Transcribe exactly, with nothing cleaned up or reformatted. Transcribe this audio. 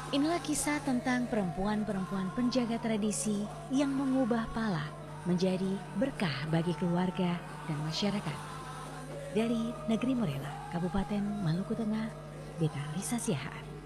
Inilah kisah tentang perempuan-perempuan penjaga tradisi yang mengubah pala menjadi berkah bagi keluarga dan masyarakat. Dari Negeri Morela, Kabupaten Maluku Tengah, Beta Lisa Siahaan.